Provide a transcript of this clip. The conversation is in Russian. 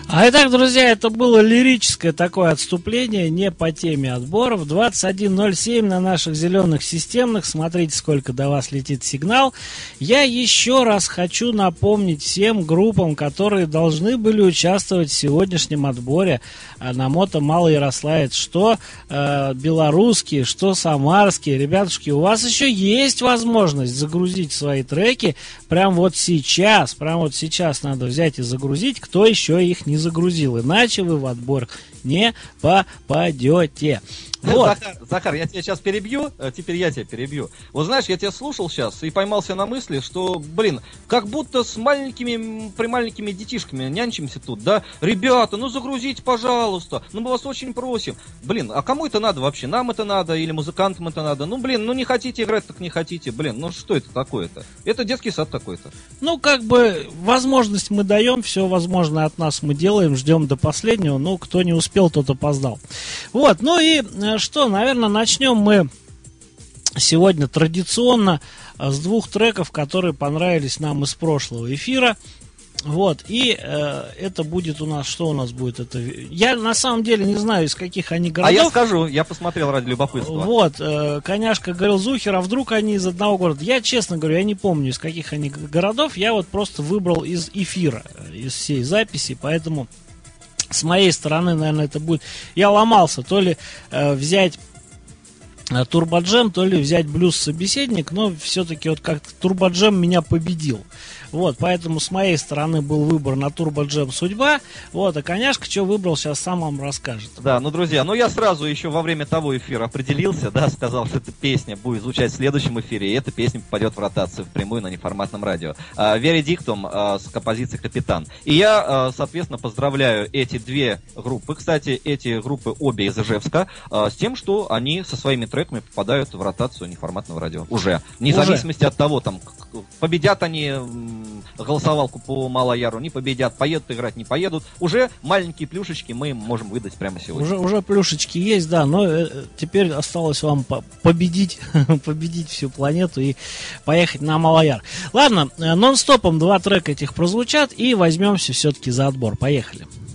А итак, друзья, это было лирическое такое отступление, не по теме отборов. 21:07 на наших зеленых системных. Смотрите, сколько до вас летит сигнал. Я еще раз хочу напомнить всем группам, которые должны были участвовать в сегодняшнем отборе на мото Малый Ярославец, что белорусские, что самарские. Ребятушки, у вас еще есть возможность загрузить свои треки прямо вот сейчас. Прямо вот сейчас надо взять и загрузить, кто еще их не загрузил, иначе вы в отбор не попадете. Вот. Захар, я тебя сейчас перебью, теперь я тебя перебью. Вот знаешь, я тебя слушал сейчас и поймался на мысли, что, как будто с маленькими детишками нянчимся тут, да? Ребята, ну загрузите, пожалуйста, ну мы вас очень просим. А кому это надо вообще? Нам это надо или музыкантам это надо? Ну не хотите играть, так не хотите. Ну что это такое-то? Это детский сад такой-то. Ну, возможность мы даем, все возможное от нас мы делаем, ждем до последнего, ну, кто не успел, тот опоздал. Вот, ну и что, наверное, начнем мы сегодня традиционно с двух треков, которые понравились нам из прошлого эфира. Вот, и это будет у нас, что у нас будет? Я на самом деле не знаю, из каких они городов. А я скажу, я посмотрел ради любопытства. Вот, Коняшка говорил, Зухер, а вдруг они из одного города? Я, честно говорю, я не помню, из каких они городов. Я вот просто выбрал из эфира, из всей записи, поэтому с моей стороны, наверное, это будет... Я ломался, то ли взять Турбоджем, то ли взять Блюз-собеседник, но все-таки вот как-то Турбоджем меня победил. Вот, поэтому с моей стороны был выбор на Турбоджем «Судьба». Вот, а Коняшка что выбрал, сейчас сам вам расскажет. Да, друзья, я сразу еще во время того эфира определился, да, сказал, что эта песня будет звучать в следующем эфире, и эта песня попадет в ротацию впрямую на неформатном радио. Веридиктум с композицией «Капитан». И я, соответственно, поздравляю эти две группы, кстати, эти группы обе из Ижевска, с тем, что они со своими треками попадают в ротацию неформатного радио. Уже. Вне зависимости от того, победят они голосовалку по Малояру, не победят, поедут играть, не поедут. Уже маленькие плюшечки мы им можем выдать прямо сегодня. Уже плюшечки есть, да, но теперь осталось вам победить всю планету и поехать на Малояр. Ладно, нон-стопом 2 трека этих прозвучат и возьмемся все-таки за отбор. Поехали.